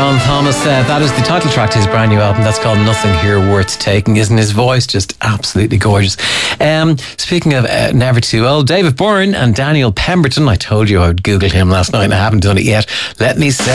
John Thomas. That is the title track to his brand new album. That's called Nothing Here Worth Taking. Isn't his voice just absolutely gorgeous? Speaking of never too old, David Byrne and Daniel Pemberton. I told you I would Google him last night and I haven't done it yet. Let me say